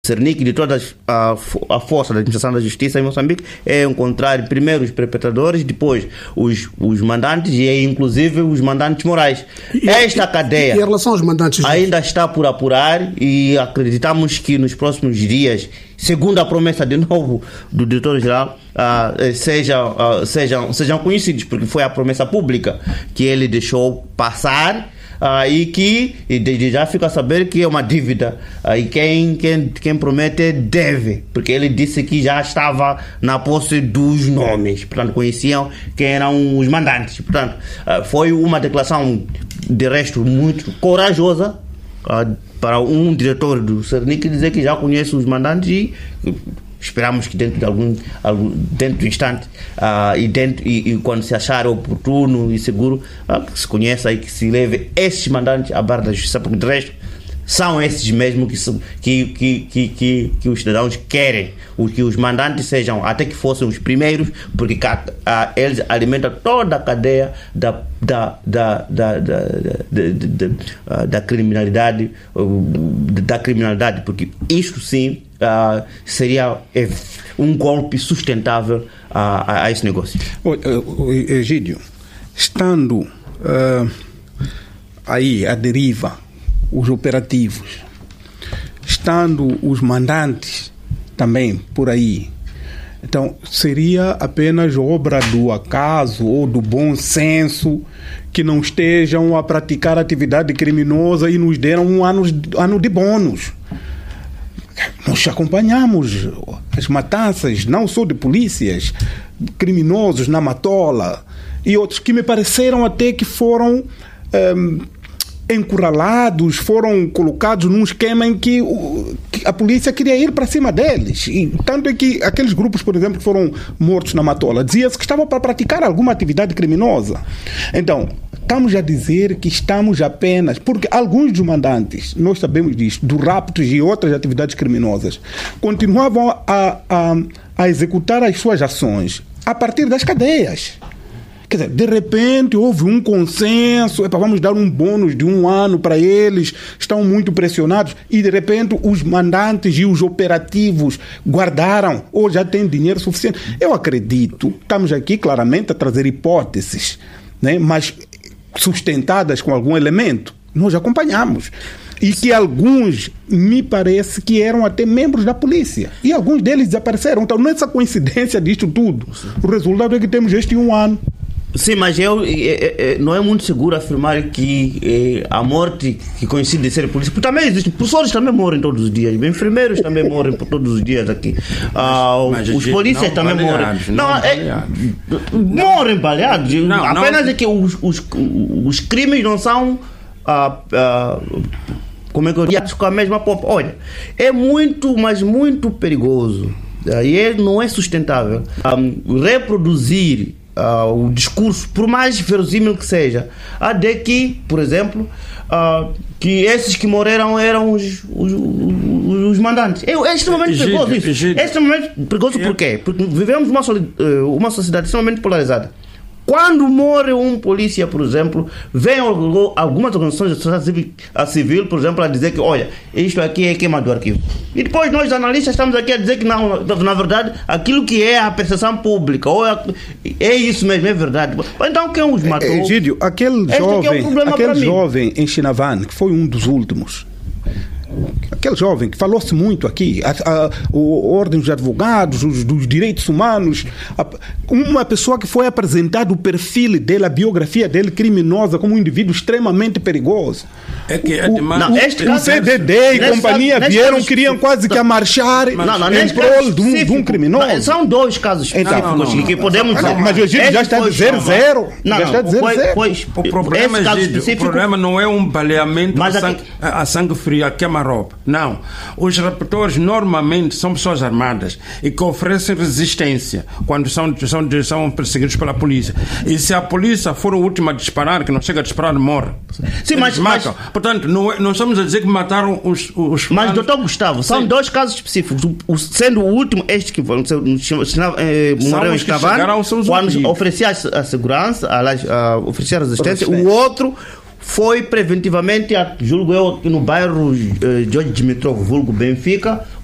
Cernic, de toda a força da administração da justiça em Moçambique, é encontrar primeiro os perpetradores, depois os mandantes e inclusive os mandantes morais. Esta cadeia em relação aos mandantes ainda está por apurar e acreditamos que nos próximos dias, segundo a promessa de novo do diretor-geral, sejam conhecidos, porque foi a promessa pública que ele deixou passar. E que já fica a saber que é uma dívida, e quem promete deve, porque ele disse que já estava na posse dos nomes, portanto conheciam quem eram os mandantes. Portanto, foi uma declaração de resto muito corajosa para um diretor do Cernic dizer que já conhece os mandantes e esperamos que dentro do instante e quando se achar oportuno e seguro, que se conheça e que se leve esses mandantes à barra da justiça, porque de resto são esses mesmo que os cidadãos querem, que os mandantes sejam, até que fossem os primeiros, porque eles alimentam toda a cadeia da criminalidade, porque isto sim seria um golpe sustentável a esse negócio. Egídio, estando aí a deriva os operativos, estando os mandantes também por aí, então seria apenas obra do acaso ou do bom senso que não estejam a praticar atividade criminosa e nos deram um ano de bônus. Nós acompanhamos as matanças, não só de polícias, criminosos na Matola e outros que me pareceram até que foram encurralados, foram colocados num esquema em que a polícia queria ir para cima deles. E tanto é que aqueles grupos, por exemplo, que foram mortos na Matola, dizia-se que estavam para praticar alguma atividade criminosa. Então, estamos a dizer que estamos apenas... Porque alguns dos mandantes, nós sabemos disso, do raptos e outras atividades criminosas, continuavam a executar as suas ações a partir das cadeias. Quer dizer, de repente houve um consenso, vamos dar um bônus de 1 ano para eles, estão muito pressionados, e de repente os mandantes e os operativos guardaram ou já têm dinheiro suficiente. Eu acredito, estamos aqui claramente a trazer hipóteses, né, mas sustentadas com algum elemento. Nós acompanhamos. E que alguns, me parece que eram até membros da polícia. E alguns deles desapareceram. Então, nessa coincidência disto tudo, o resultado é que temos este 1 ano. Sim, mas não é muito seguro afirmar que a morte que coincide de ser polícia, porque também existe, professores também morrem todos os dias, enfermeiros também morrem todos os dias aqui, os polícias também morrem. Morrem baleados. Apenas é que os crimes não são como é que eu digo, com a mesma pompa. Olha, é muito, mas muito perigoso, e não é sustentável reproduzir o discurso, por mais verossímil que seja, de que, por exemplo, que esses que morreram eram os mandantes. É extremamente perigoso isso. É extremamente perigoso por quê? Porque vivemos uma sociedade extremamente polarizada. Quando morre um polícia, por exemplo, vem algumas organizações de sociedade civil, por exemplo, a dizer que, olha, isto aqui é queima do arquivo. E depois nós, analistas, estamos aqui a dizer que, não, na verdade, aquilo que é a percepção pública, ou é isso mesmo, é verdade. Então, quem os matou? Egídio, aquele jovem em Chinavan, que foi um dos últimos, aquele jovem que falou-se muito aqui, a ordem dos advogados, dos direitos humanos, uma pessoa que foi apresentado o perfil dele, a biografia dele criminosa como um indivíduo extremamente perigoso. O CDD e companhia vieram, queriam quase que a marchar em prol de um criminoso. São 2 casos específicos que podemos... Mas o Egídio já está a dizer zero. O problema não é um baleamento a sangue frio, a queima-roupa. Não. Os raptores normalmente são pessoas armadas e que oferecem resistência quando são perseguidos pela polícia. E se a polícia for o último a disparar, que não chega a disparar, morre. Sim, mas portanto, não estamos a dizer que mataram os mas, doutor Gustavo, são 2 casos específicos. Sendo o último, este que morreu em Escavano, quando oferecia a segurança, oferecia a resistência. O outro foi preventivamente, julgo eu, no bairro Jorge Dimitrov, vulgo Benfica,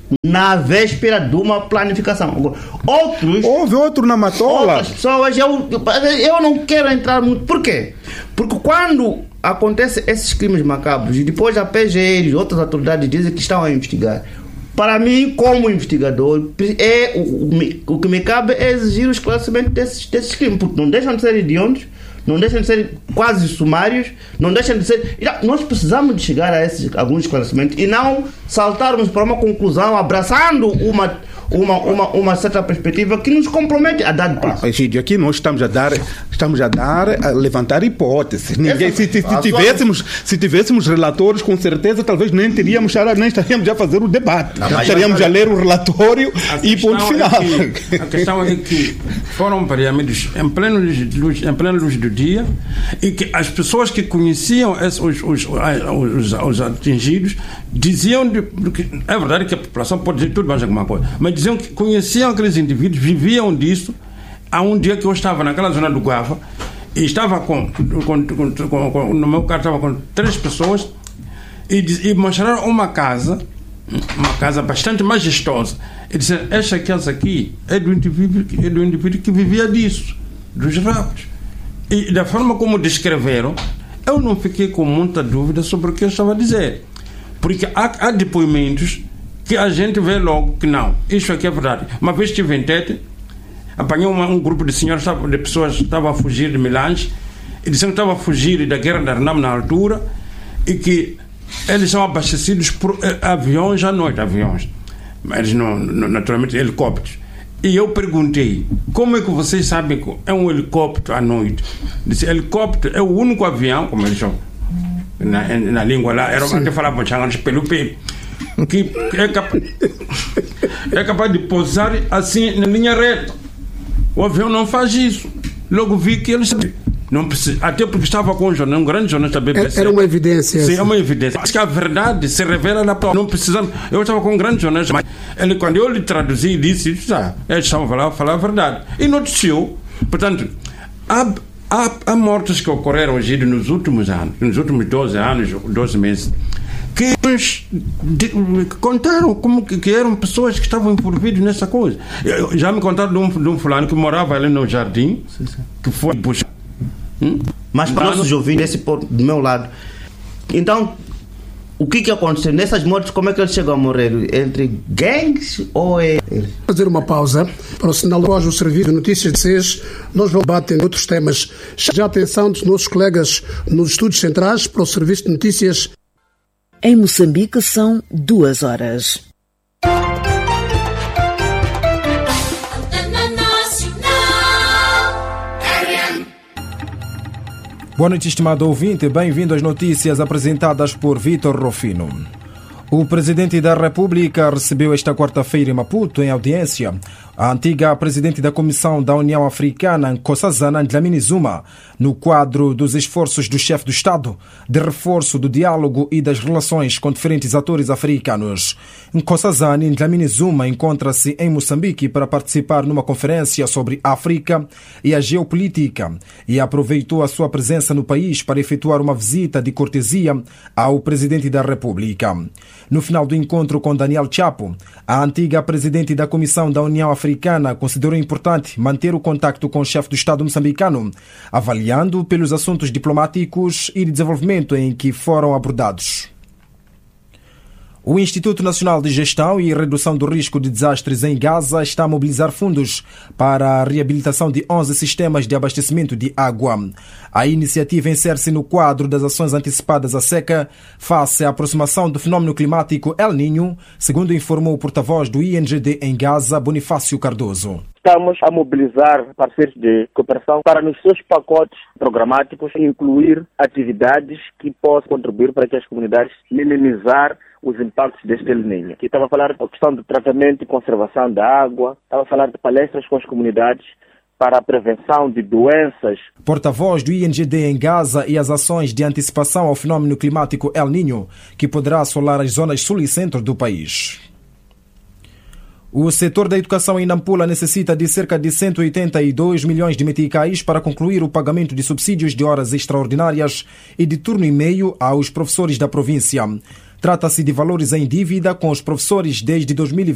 na véspera de uma planificação. Houve outro na Matola. Outras pessoas, eu não quero entrar muito. Por quê? Porque quando acontecem esses crimes macabros e depois a PGR e outras autoridades dizem que estão a investigar, para mim, como investigador, o que me cabe é exigir o esclarecimento desses crimes, porque não deixam de ser hediondos, não deixam de ser quase sumários, não deixam de ser... Nós precisamos de chegar a alguns esclarecimentos e não saltarmos para uma conclusão abraçando uma certa perspectiva que nos compromete a dar passo. Egídio, aqui nós estamos a levantar hipóteses. Se tivéssemos relatores, com certeza, talvez nem estaríamos a fazer o debate. Estaríamos a ler o relatório e ponto final. A questão é que foram pareamentos em plena luz do dia e que as pessoas que conheciam os atingidos diziam é verdade que a população pode dizer tudo mais alguma coisa, mas diziam que conheciam aqueles indivíduos, viviam disso. Há um dia que eu estava naquela zona do Guava e estava no meu carro estava com 3 pessoas e mostraram uma casa bastante majestosa e disseram, esta casa aqui é do indivíduo que vivia disso, dos raptos. E da forma como descreveram, eu não fiquei com muita dúvida sobre o que eu estava a dizer, porque há depoimentos que a gente vê logo que não, isso aqui é verdade. Uma vez estive em Tete, apanhei um grupo de senhores, de pessoas que estavam a fugir de Milange e disseram que estavam a fugir da guerra da Arnam na altura e que eles são abastecidos por aviões à noite, mas não, naturalmente helicópteros. E eu perguntei, como é que vocês sabem que é um helicóptero à noite? Disse, helicóptero é o único avião, como eles chamam na língua lá, era até falavam pelo que é capaz de pousar assim na linha reta. O avião não faz isso. Logo vi que eles não precisa, até porque estava com um grande jornalista da BBC. Era uma evidência. Sim, é uma evidência. Acho que a verdade se revela na prova. Não precisamos. Eu estava com um grande jornalista, mas quando eu lhe traduzi, disse: eles estavam a falar a verdade. E noticiou. Portanto, há mortes que ocorreram hoje nos últimos anos, nos últimos 12 anos, 12 meses, que contaram como que eram pessoas que estavam envolvidas nessa coisa. Já me contaram de um fulano que morava ali no jardim, que foi buscar. Mas para nossos ouvintes, esse ponto do meu lado, então, o que aconteceu nessas mortes? Como é que eles chegam a morrer? Entre gangues ou fazer uma pausa para o sinal após o serviço de notícias de 6. Nós vamos debater outros temas. Já a atenção dos nossos colegas nos estúdios centrais para o serviço de notícias. Em Moçambique são 2 horas. Boa noite, estimado ouvinte. Bem-vindo às notícias apresentadas por Vítor Rufino. O Presidente da República recebeu esta quarta-feira em Maputo, em audiência, a antiga Presidente da Comissão da União Africana, Nkosazana Dlamini Zuma, no quadro dos esforços do chefe do Estado de reforço do diálogo e das relações com diferentes atores africanos. Nkosazana Dlamini Zuma encontra-se em Moçambique para participar numa conferência sobre a África e a geopolítica e aproveitou a sua presença no país para efetuar uma visita de cortesia ao Presidente da República. No final do encontro com Daniel Chapo, a antiga Presidente da Comissão da União Africana considerou importante manter o contacto com o chefe do Estado moçambicano, avaliando pelos assuntos diplomáticos e de desenvolvimento em que foram abordados. O Instituto Nacional de Gestão e Redução do Risco de Desastres em Gaza está a mobilizar fundos para a reabilitação de 11 sistemas de abastecimento de água. A iniciativa insere-se no quadro das ações antecipadas à seca face à aproximação do fenómeno climático El Niño, segundo informou o porta-voz do INGD em Gaza, Bonifácio Cardoso. Estamos a mobilizar parceiros de cooperação para, nos seus pacotes programáticos, incluir atividades que possam contribuir para que as comunidades minimizar os impactos deste El Niño. Aqui estava a falar da questão do tratamento e conservação da água, estava a falar de palestras com as comunidades para a prevenção de doenças. Porta-voz do INGD em Gaza e as ações de antecipação ao fenómeno climático El Niño, que poderá assolar as zonas sul e centro do país. O setor da educação em Nampula necessita de cerca de 182 milhões de meticais para concluir o pagamento de subsídios de horas extraordinárias e de turno e meio aos professores da província. Trata-se de valores em dívida com os professores desde 2020.